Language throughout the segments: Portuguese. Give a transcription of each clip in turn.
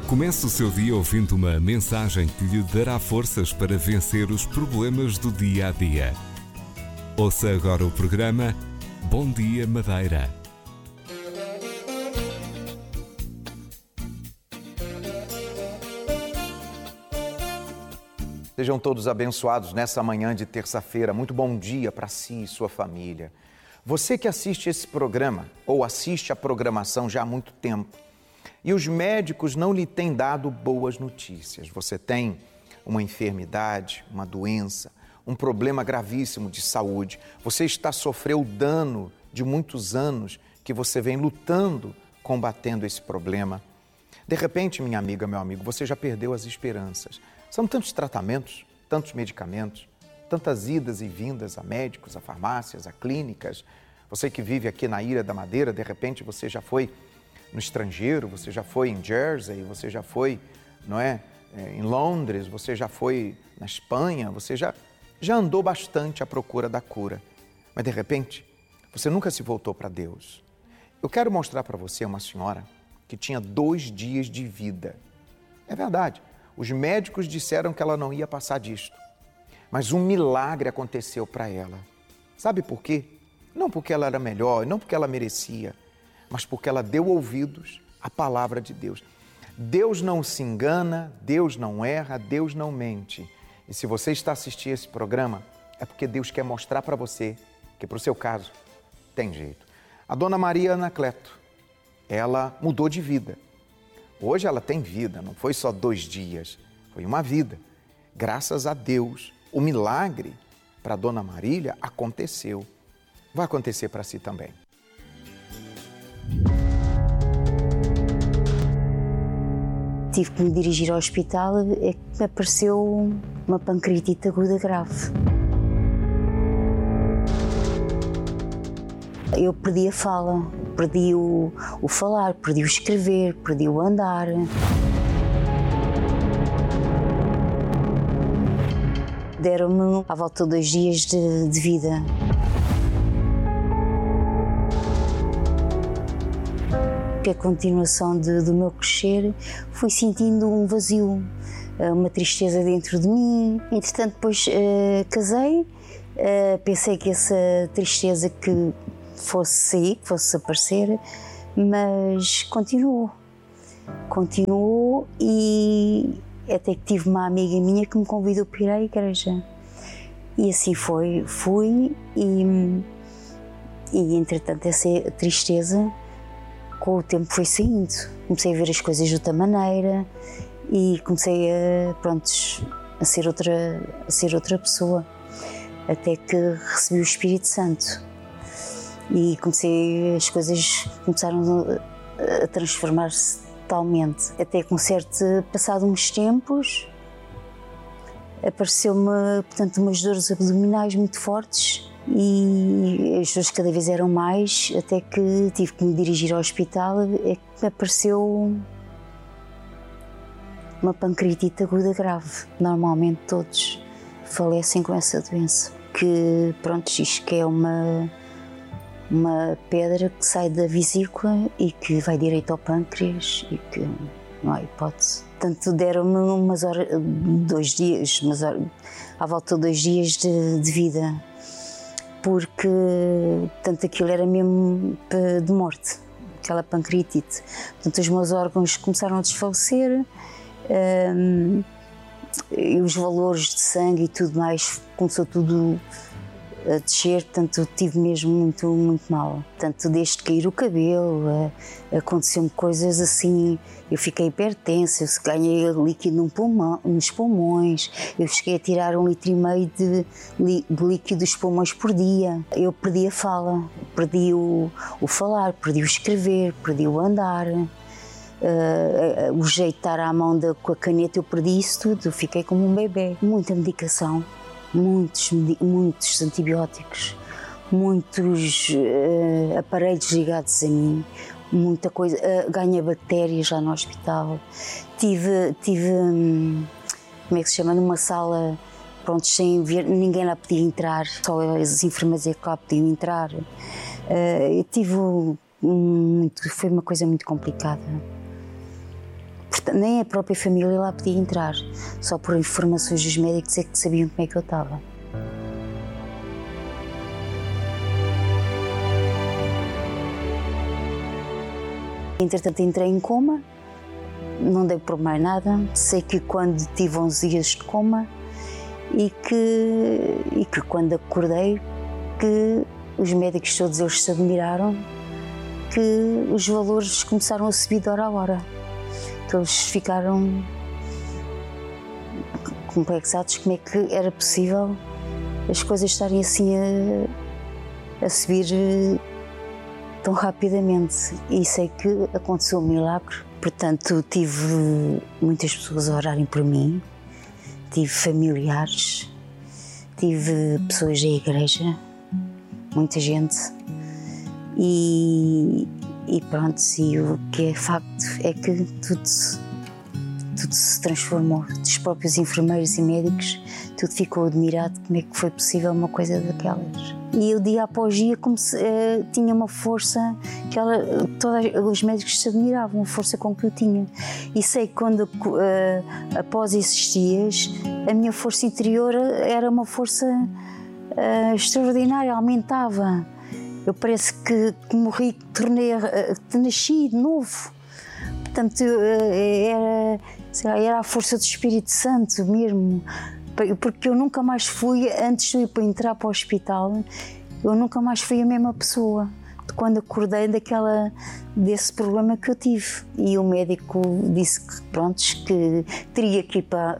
Comece o seu dia ouvindo uma mensagem que lhe dará forças para vencer os problemas do dia a dia. Ouça agora o programa Bom Dia Madeira. Sejam todos abençoados nessa manhã de terça-feira. Muito bom dia para si e sua família. Você que assiste esse programa ou assiste a programação já há muito tempo e os médicos não lhe têm dado boas notícias. Você tem uma enfermidade, uma doença, um problema gravíssimo de saúde. Você está sofrendo o dano de muitos anos que você vem lutando, combatendo esse problema. De repente, minha amiga, meu amigo, você já perdeu as esperanças. São tantos tratamentos, tantos medicamentos, tantas idas e vindas a médicos, a farmácias, a clínicas. Você que vive aqui na Ilha da Madeira, de repente você já foi no estrangeiro, você já foi em Jersey, você já foi, não é, em Londres, você já foi na Espanha, você já andou bastante à procura da cura. Mas de repente, você nunca se voltou para Deus. Eu quero mostrar para você uma senhora que tinha 2 dias de vida. É verdade. Os médicos disseram que ela não ia passar disto, mas um milagre aconteceu para ela. Sabe por quê? Não porque ela era melhor, não porque ela merecia, mas porque ela deu ouvidos à palavra de Deus. Deus não se engana, Deus não erra, Deus não mente. E se você está assistindo esse programa, é porque Deus quer mostrar para você que para o seu caso tem jeito. A dona Maria Anacleto, ela mudou de vida. Hoje ela tem vida, não foi só 2 dias, foi uma vida. Graças a Deus, o milagre para a dona Marília aconteceu. Vai acontecer para si também. Tive que me dirigir ao hospital e me apareceu uma pancreatite aguda grave. Eu perdi a fala, perdi o falar, perdi o escrever, perdi o andar. Deram-me à volta de 2 dias de vida. A continuação do meu crescer, fui sentindo um vazio, uma tristeza dentro de mim. Entretanto, depois casei, pensei que essa tristeza que fosse sair, que fosse desaparecer, mas continuou e até que tive uma amiga minha que me convidou para ir à igreja. E assim fui e entretanto essa tristeza com o tempo foi saindo. Comecei a ver as coisas de outra maneira e comecei a ser outra pessoa, até que recebi o Espírito Santo. E as coisas começaram a transformar-se totalmente. Até que passado uns tempos, apareceu-me, portanto, umas dores abdominais muito fortes e as dores cada vez eram mais, até que tive que me dirigir ao hospital e me apareceu uma pancreatite aguda grave. Normalmente todos falecem com essa doença, que diz que é uma pedra que sai da vesícula e que vai direito ao pâncreas e que não há hipótese. Portanto, deram-me umas horas, 2 dias, à volta de 2 dias de vida, porque portanto, aquilo era mesmo de morte, aquela pancreatite. Portanto, os meus órgãos começaram a desfalecer e os valores de sangue e tudo mais, começou tudo a descer, portanto tive mesmo muito, muito mal. Portanto, desde cair o cabelo, aconteceu-me coisas assim, eu fiquei hipertensa, eu ganhei líquido nos pulmões, eu cheguei a tirar 1,5 litro de líquido dos pulmões por dia. Eu perdi a fala, perdi o falar, perdi o escrever, perdi o andar, o jeito de estar à mão com a caneta, eu perdi isso tudo, eu fiquei como um bebê. Muita medicação. Muitos antibióticos, muitos aparelhos ligados a mim, muita coisa. Ganhei bactérias lá no hospital. Tive como é que se chama, numa sala, sem ver, ninguém lá podia entrar, só as enfermeiras é que lá podiam entrar. Eu tive foi uma coisa muito complicada. Nem a própria família lá podia entrar. Só por informações dos médicos é que sabiam como é que eu estava. Entretanto, entrei em coma, não dei por mais nada. Sei que quando tive 11 dias de coma e que quando acordei, que os médicos todos eles se admiraram, que os valores começaram a subir de hora a hora. Todos ficaram complexados como é que era possível as coisas estarem assim a subir tão rapidamente. E sei que aconteceu um milagre. Portanto, tive muitas pessoas a orarem por mim, tive familiares, tive pessoas da igreja, muita gente. E pronto, e o que é facto é que tudo se transformou. Dos próprios enfermeiros e médicos, tudo ficou admirado como é que foi possível uma coisa daquelas. E eu dia após dia tinha uma força que os médicos se admiravam, a força com que eu tinha. E sei que quando, após esses dias, a minha força interior era uma força extraordinária, aumentava. Eu parece que morri, nasci de novo. Portanto, era a força do Espírito Santo mesmo. Porque eu nunca mais fui, antes de ir para entrar para o hospital, eu nunca mais fui a mesma pessoa. De quando acordei desse problema que eu tive. E o médico disse que teria que ir para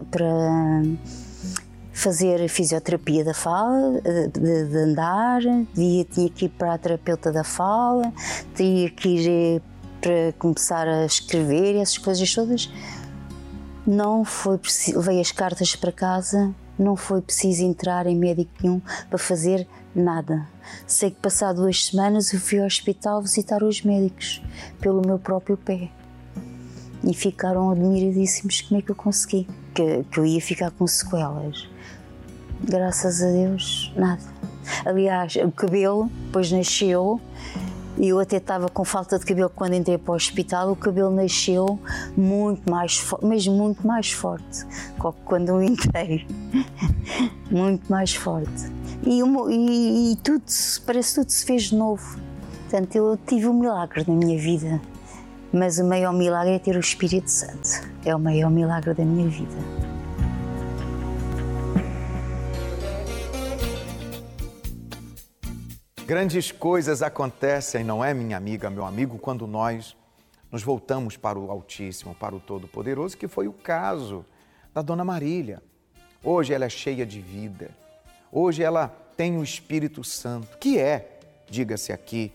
fazer fisioterapia da fala, de andar, tinha que ir para a terapeuta da fala, teria que ir para começar a escrever, essas coisas todas. Não foi preciso, levei as cartas para casa, não foi preciso entrar em médico nenhum para fazer nada. Sei que passado 2 semanas eu fui ao hospital visitar os médicos, pelo meu próprio pé. E ficaram admiradíssimos como é que eu consegui, que eu ia ficar com sequelas. Graças a Deus, nada. Aliás, o cabelo depois nasceu, e eu até estava com falta de cabelo quando entrei para o hospital. O cabelo nasceu muito mais forte, mesmo muito mais forte que quando eu entrei. Muito mais forte. E tudo, parece que tudo se fez de novo. Portanto, eu tive um milagre na minha vida. Mas o maior milagre é ter o Espírito Santo. É o maior milagre da minha vida. Grandes coisas acontecem, não é, minha amiga, meu amigo, quando nós nos voltamos para o Altíssimo, para o Todo-Poderoso, que foi o caso da Dona Marília. Hoje ela é cheia de vida. Hoje ela tem o Espírito Santo, que diga-se aqui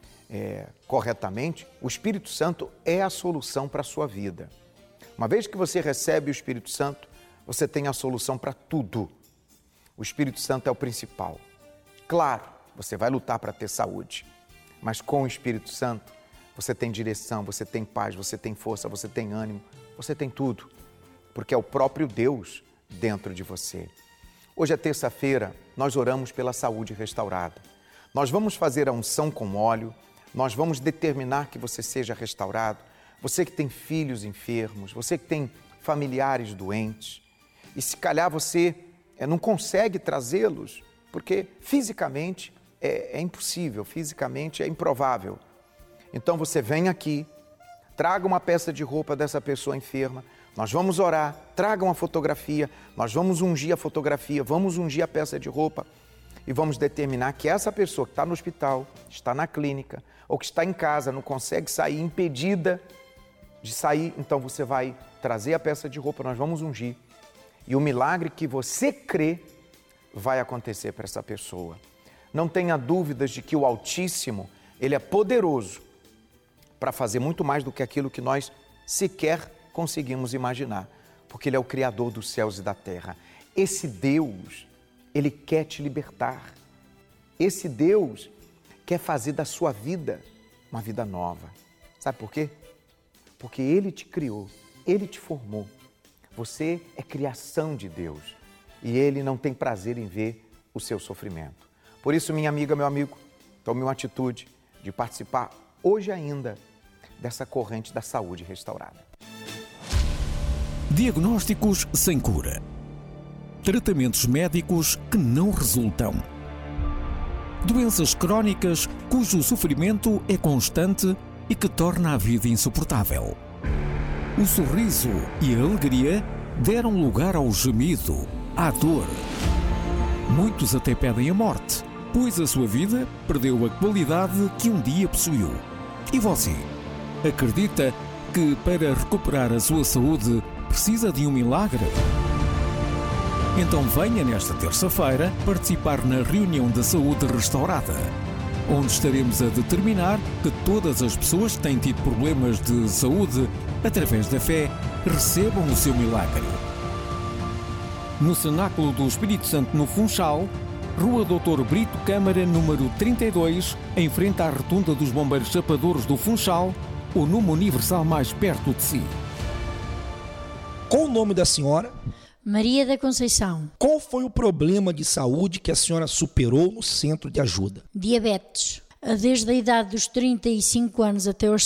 corretamente, o Espírito Santo é a solução para a sua vida. Uma vez que você recebe o Espírito Santo, você tem a solução para tudo. O Espírito Santo é o principal. Claro, você vai lutar para ter saúde, mas com o Espírito Santo você tem direção, você tem paz, você tem força, você tem ânimo, você tem tudo, porque é o próprio Deus dentro de você. Hoje é terça-feira, nós oramos pela saúde restaurada. Nós vamos fazer a unção com óleo, nós vamos determinar que você seja restaurado. Você que tem filhos enfermos, você que tem familiares doentes, e se calhar você não consegue trazê-los, porque fisicamente é impossível, fisicamente é improvável. Então você vem aqui, traga uma peça de roupa dessa pessoa enferma, nós vamos orar, traga uma fotografia, nós vamos ungir a fotografia, vamos ungir a peça de roupa e vamos determinar que essa pessoa que está no hospital, está na clínica ou que está em casa, não consegue sair, impedida de sair, então você vai trazer a peça de roupa, nós vamos ungir e o milagre que você crê vai acontecer para essa pessoa. Não tenha dúvidas de que o Altíssimo, Ele é poderoso para fazer muito mais do que aquilo que nós sequer conseguimos imaginar, porque Ele é o Criador dos céus e da terra. Esse Deus, Ele quer te libertar. Esse Deus quer fazer da sua vida uma vida nova. Sabe por quê? Porque Ele te criou, Ele te formou. Você é criação de Deus e Ele não tem prazer em ver o seu sofrimento. Por isso, minha amiga, meu amigo, tome uma atitude de participar hoje ainda dessa corrente da saúde restaurada. Diagnósticos sem cura. Tratamentos médicos que não resultam. Doenças crónicas cujo sofrimento é constante e que torna a vida insuportável. O sorriso e a alegria deram lugar ao gemido, à dor. Muitos até pedem a morte, pois a sua vida perdeu a qualidade que um dia possuiu. E você? Acredita que para recuperar a sua saúde precisa de um milagre? Então venha nesta terça-feira participar na reunião da saúde restaurada, onde estaremos a determinar que todas as pessoas que têm tido problemas de saúde, através da fé, recebam o seu milagre. No Cenáculo do Espírito Santo, no Funchal, Rua Doutor Brito Câmara, número 32, em frente à Rotunda dos Bombeiros Chapadores do Funchal, ou numa Universal mais perto de si. Qual o nome da senhora? Maria da Conceição. Qual foi o problema de saúde que a senhora superou no centro de ajuda? Diabetes. Desde a idade dos 35 anos até aos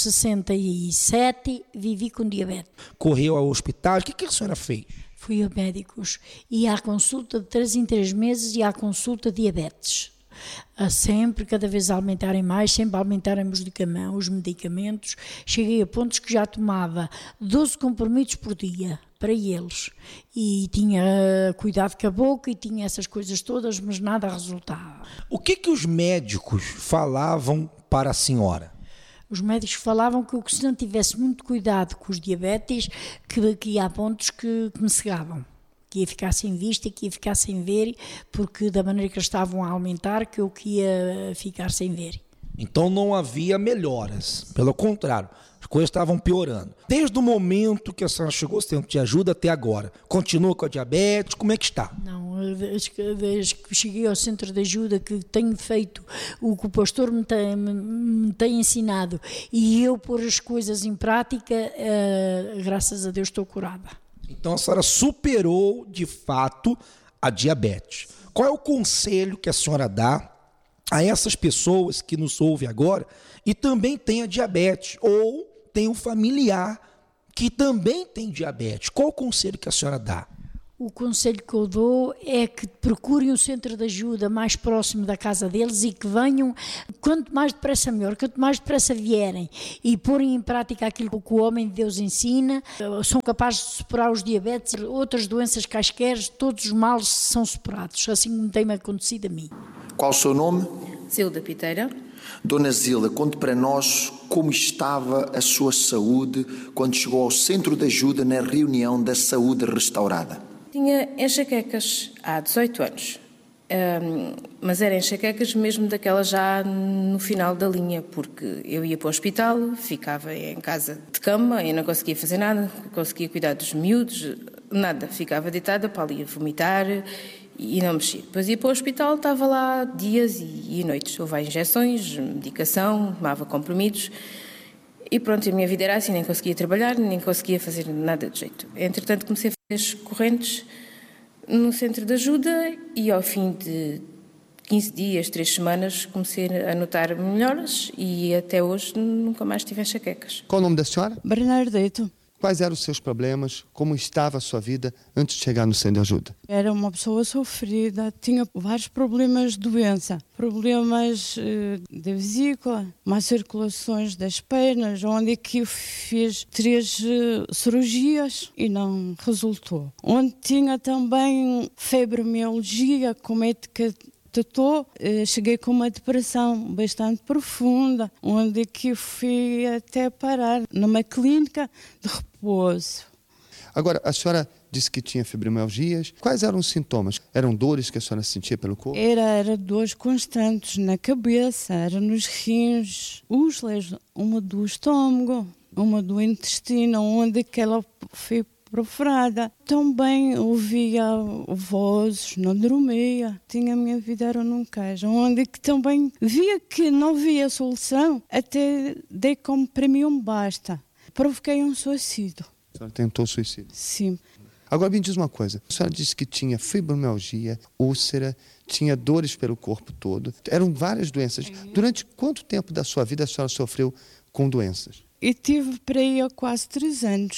67, vivi com diabetes. Correu ao hospital, o que a senhora fez? Fui a médicos e à consulta de 3 em 3 meses e à consulta diabetes. Sempre, cada vez aumentarem mais, sempre aumentarem os medicamentos. Cheguei a pontos que já tomava 12 comprimidos por dia para eles. E tinha cuidado com a boca e tinha essas coisas todas, mas nada resultava. O que os médicos falavam para a senhora? Os médicos falavam que se não tivesse muito cuidado com os diabetes, que há pontos que me cegavam. Que ia ficar sem vista, que ia ficar sem ver, porque da maneira que eles estavam a aumentar, que eu que ia ficar sem ver. Então não havia melhoras, pelo contrário, as coisas estavam piorando. Desde o momento que a senhora chegou ao centro de ajuda até agora, continua com a diabetes, como é que está? Não, desde que cheguei ao centro de ajuda, que tenho feito o que o pastor me tem ensinado, e eu pôr as coisas em prática, graças a Deus estou curada. Então a senhora superou, de fato, a diabetes. Qual é o conselho que a senhora dá a essas pessoas que nos ouvem agora e também tem a diabetes ou tem um familiar que também tem diabetes? Qual o conselho que a senhora dá? O conselho que eu dou é que procurem um centro de ajuda mais próximo da casa deles e que venham, quanto mais depressa melhor, quanto mais depressa vierem e porem em prática aquilo que o homem de Deus ensina, são capazes de superar os diabetes, outras doenças quaisquer, todos os males são superados, assim como tem-me acontecido a mim. Qual o seu nome? Zilda Piteira. Dona Zilda, conte para nós como estava a sua saúde quando chegou ao centro de ajuda na reunião da saúde restaurada. Tinha enxaquecas há 18 anos, mas eram enxaquecas mesmo daquelas já no final da linha, porque eu ia para o hospital, ficava em casa de cama, eu não conseguia fazer nada, não conseguia cuidar dos miúdos, nada, ficava deitada para ali a vomitar e não mexia. Depois ia para o hospital, estava lá dias e noites, houve injeções, medicação, tomava comprimidos. E pronto, a minha vida era assim, nem conseguia trabalhar, nem conseguia fazer nada de jeito. Entretanto, comecei a fazer as correntes no centro de ajuda e ao fim de 15 dias, 3 semanas, comecei a notar melhoras e até hoje nunca mais tive enxaquecas. Qual o nome da senhora? Bernadette. Quais eram os seus problemas? Como estava a sua vida antes de chegar no centro de ajuda? Era uma pessoa sofrida, tinha vários problemas de doença, problemas da vesícula, más circulações das pernas, onde que eu fiz 3 cirurgias e não resultou. Onde tinha também fibromialgia, como é que cheguei com uma depressão bastante profunda, onde que fui até parar numa clínica de repouso. Agora, a senhora disse que tinha fibromialgias. Quais eram os sintomas? Eram dores que a senhora sentia pelo corpo? Era dores constantes na cabeça, era nos rins, uma do estômago, uma do intestino, onde que ela foi perfurada. Também ouvia vozes, não dormia. A minha vida era num caixa, onde que também via que não havia solução, até dei como para mim um basta. Provoquei um suicídio. A senhora tentou suicídio? Sim. Agora me diz uma coisa. A senhora disse que tinha fibromialgia, úlcera, tinha dores pelo corpo todo. Eram várias doenças. Durante quanto tempo da sua vida a senhora sofreu com doenças? E tive para aí há quase 3 anos.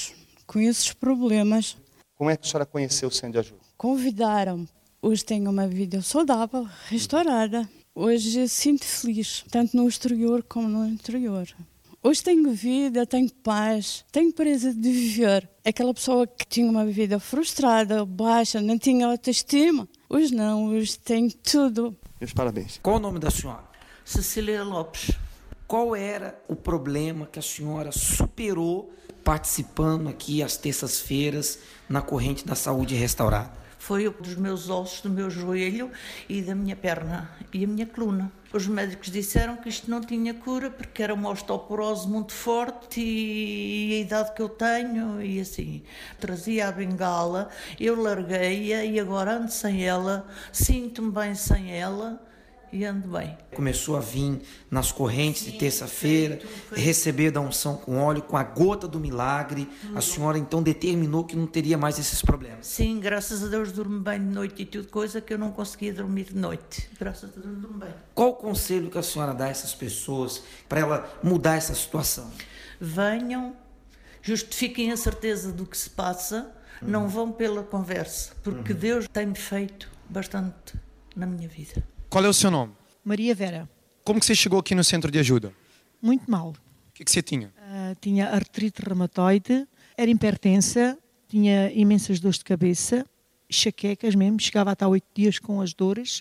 com esses problemas. Como é que a senhora conheceu o Centro de Ajuda? Convidaram. Hoje tenho uma vida saudável, restaurada. Hoje sinto feliz, tanto no exterior como no interior. Hoje tenho vida, tenho paz, tenho prazer de viver. Aquela pessoa que tinha uma vida frustrada, baixa, não tinha autoestima. Hoje não, hoje tenho tudo. Meus parabéns. Qual o nome da senhora? Cecília Lopes. Qual era o problema que a senhora superou participando aqui às terças-feiras na Corrente da Saúde Restaurada? Foi dos meus ossos, do meu joelho e da minha perna e a minha coluna. Os médicos disseram que isto não tinha cura porque era uma osteoporose muito forte e a idade que eu tenho e assim. Trazia a bengala, eu larguei-a e agora ando sem ela, sinto-me bem sem ela e ando bem. Começou a vir nas correntes de terça-feira, receber da unção com óleo, com a gota do milagre. A senhora então determinou que não teria mais esses problemas. Sim, graças a Deus durmo bem de noite e tudo, coisa que eu não conseguia dormir de noite. Graças a Deus durmo bem. Qual o conselho que a senhora dá a essas pessoas para ela mudar essa situação? Venham, justifiquem a certeza do que se passa, não vão pela conversa, porque Deus tem-me feito bastante na minha vida. Qual é o seu nome? Maria Vera. Como que você chegou aqui no Centro de Ajuda? Muito mal. O que você tinha? Tinha artrite reumatoide, era hipertensa, tinha imensas dores de cabeça, enxaquecas mesmo, chegava até 8 dias com as dores.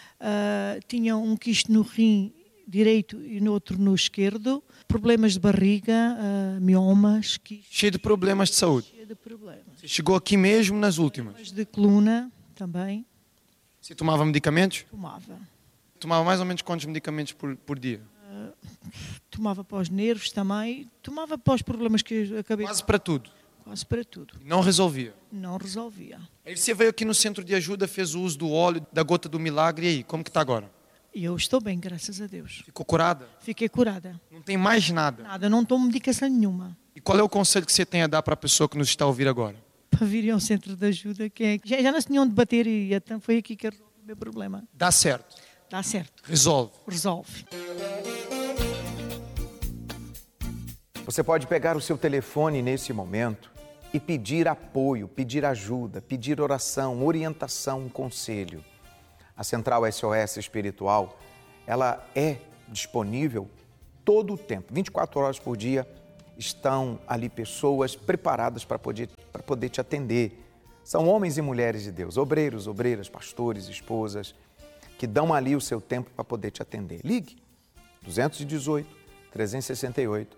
Tinha um quisto no rim direito e no outro no esquerdo, problemas de barriga, miomas. Quistos. Cheio de problemas de saúde? Cheio de problemas. Você chegou aqui mesmo nas últimas? Problemas de coluna também. Você tomava medicamentos? Tomava. Tomava mais ou menos quantos medicamentos por dia? Tomava para os nervos também, tomava para os problemas que eu acabei... Quase para tudo? Quase para tudo. Não resolvia? Não resolvia. Aí você veio aqui no Centro de Ajuda, fez o uso do óleo, da gota do milagre, e aí, como que está agora? Eu estou bem, graças a Deus. Ficou curada? Fiquei curada. Não tem mais nada? Nada, não tomo medicação nenhuma. E qual é o conselho que você tem a dar para a pessoa que nos está a ouvir agora? Para virem ao Centro de Ajuda, que é... já não se tinham de bater e então foi aqui que eu resolvi o meu problema. Dá certo? Dá certo. Resolve? Resolve. Você pode pegar o seu telefone nesse momento e pedir apoio, pedir ajuda, pedir oração, orientação, conselho. A Central SOS Espiritual, ela é disponível todo o tempo, 24 horas por dia, estão ali pessoas preparadas para poder te atender. São homens e mulheres de Deus, obreiros, obreiras, pastores, esposas, que dão ali o seu tempo para poder te atender. Ligue 218 368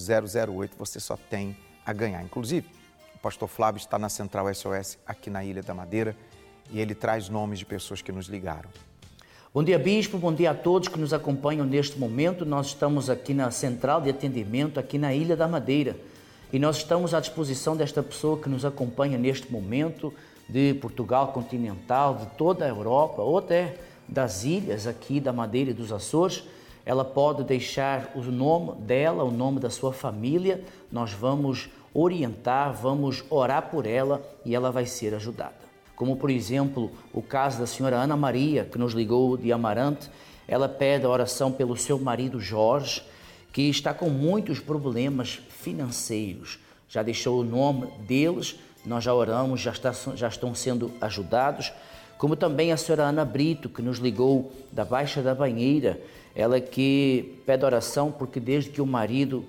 008, você só tem a ganhar. Inclusive, o pastor Flávio está na Central SOS aqui na Ilha da Madeira e ele traz nomes de pessoas que nos ligaram. Bom dia, Bispo, bom dia a todos que nos acompanham neste momento. Nós estamos aqui na Central de Atendimento, aqui na Ilha da Madeira. E nós estamos à disposição desta pessoa que nos acompanha neste momento, de Portugal continental, de toda a Europa, ou até das ilhas aqui da Madeira e dos Açores. Ela pode deixar o nome dela, o nome da sua família. Nós vamos orientar, vamos orar por ela e ela vai ser ajudada. Como, por exemplo, o caso da senhora Ana Maria, que nos ligou de Amarante. Ela pede a oração pelo seu marido Jorge, que está com muitos problemas financeiros. Já deixou o nome deles, nós já oramos, já estão sendo ajudados. Como também a senhora Ana Brito, que nos ligou da Baixa da Banheira. Ela que pede oração porque desde que o marido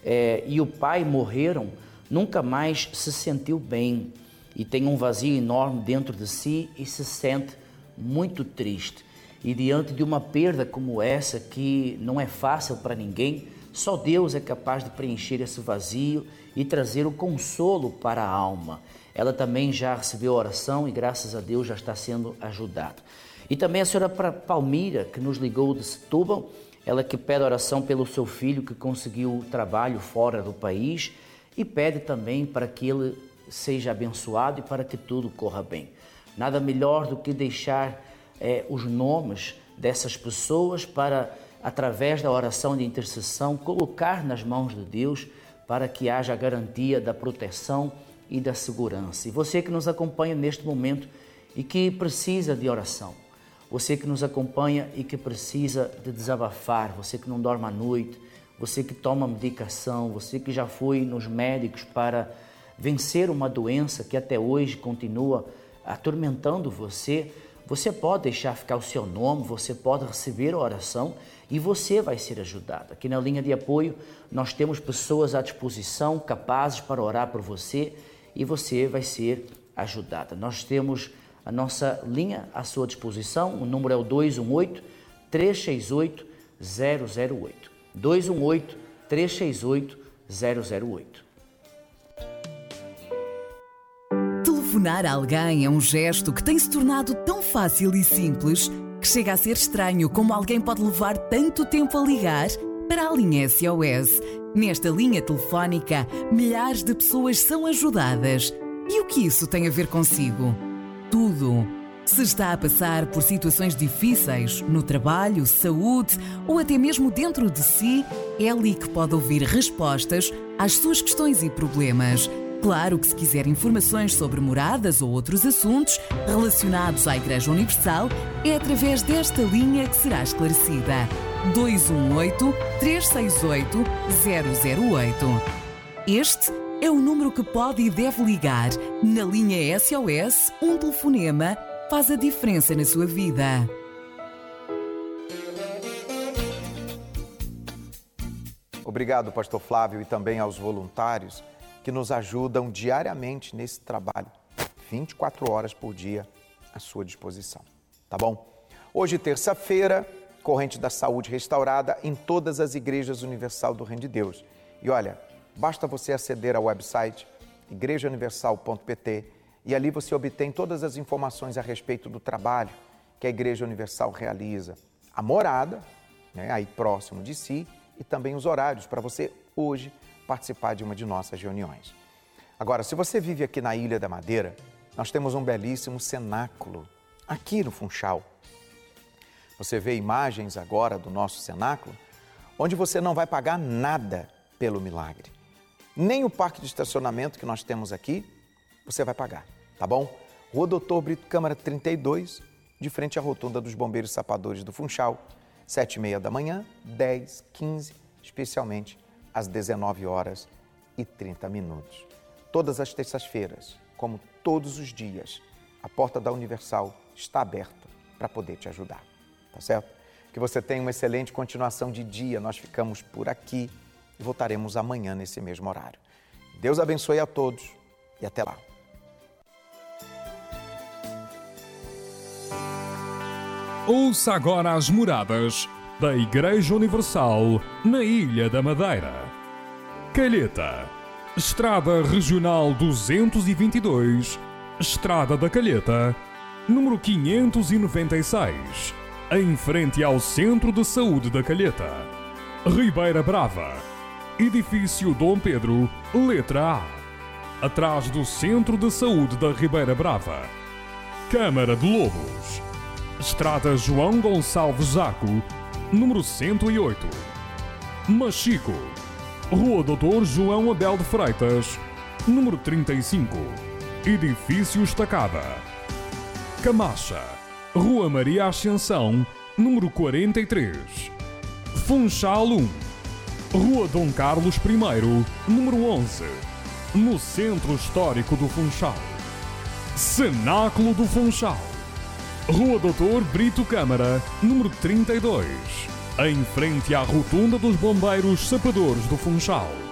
e o pai morreram, nunca mais se sentiu bem. E tem um vazio enorme dentro de si e se sente muito triste. E diante de uma perda como essa, que não é fácil para ninguém, só Deus é capaz de preencher esse vazio e trazer o consolo para a alma. Ela também já recebeu oração e graças a Deus já está sendo ajudada. E também a senhora Palmira, que nos ligou de Setúbal, ela que pede oração pelo seu filho que conseguiu trabalho fora do país e pede também para que ele seja abençoado e para que tudo corra bem. Nada melhor do que deixar os nomes dessas pessoas para, através da oração de intercessão, colocar nas mãos de Deus para que haja a garantia da proteção e da segurança. E você que nos acompanha neste momento e que precisa de oração, você que nos acompanha e que precisa de desabafar, você que não dorme à noite, você que toma medicação, você que já foi nos médicos para vencer uma doença que até hoje continua atormentando você, você pode deixar ficar o seu nome, você pode receber a oração e você vai ser ajudado. Aqui na linha de apoio nós temos pessoas à disposição, capazes para orar por você e você vai ser ajudada. Nós temos a nossa linha à sua disposição, o número é o 218-368-008. 218-368-008. Telefonar a alguém é um gesto que tem se tornado tão fácil e simples que chega a ser estranho como alguém pode levar tanto tempo a ligar para a linha SOS. Nesta linha telefónica, milhares de pessoas são ajudadas. E o que isso tem a ver consigo? Tudo. Se está a passar por situações difíceis, no trabalho, saúde ou até mesmo dentro de si, é ali que pode ouvir respostas às suas questões e problemas. Claro que se quiser informações sobre moradas ou outros assuntos relacionados à Igreja Universal, é através desta linha que será esclarecida. 218-368-008. Este é o número que pode e deve ligar. Na linha SOS, um telefonema faz a diferença na sua vida. Obrigado, Pastor Flávio, e também aos voluntários que nos ajudam diariamente nesse trabalho, 24 horas por dia à sua disposição, tá bom? Hoje, terça-feira, corrente da saúde restaurada em todas as igrejas universal do Reino de Deus. E olha, basta você aceder ao website igrejauniversal.pt e ali você obtém todas as informações a respeito do trabalho que a Igreja Universal realiza, a morada, né, aí próximo de si, e também os horários para você hoje participar de uma de nossas reuniões. Agora, se você vive aqui na Ilha da Madeira, nós temos um belíssimo cenáculo aqui no Funchal. Você vê imagens agora do nosso cenáculo, onde você não vai pagar nada pelo milagre. Nem o parque de estacionamento que nós temos aqui, você vai pagar, tá bom? Rua Doutor Brito Câmara 32, de frente à rotunda dos Bombeiros Sapadores do Funchal, 7h30 da manhã, 10, 15, especialmente às 19h30. Todas as terças-feiras, como todos os dias, a porta da Universal está aberta para poder te ajudar, tá certo? Que você tenha uma excelente continuação de dia. Nós ficamos por aqui e voltaremos amanhã nesse mesmo horário. Deus abençoe a todos e até lá. Ouça agora as moradas da Igreja Universal na Ilha da Madeira. Calheta, Estrada Regional 222, Estrada da Calheta, número 596, em frente ao Centro de Saúde da Calheta. Ribeira Brava, Edifício Dom Pedro, letra A, atrás do Centro de Saúde da Ribeira Brava. Câmara de Lobos, Estrada João Gonçalves Zaco, número 108. Machico, Rua Doutor João Abel de Freitas, número 35, Edifício Estacada. Camacha, Rua Maria Ascensão, número 43. Funchal 1, Rua Dom Carlos I, número 11, no Centro Histórico do Funchal. Cenáculo do Funchal, Rua Doutor Brito Câmara, número 32, em frente à rotunda dos Bombeiros Sapadores do Funchal.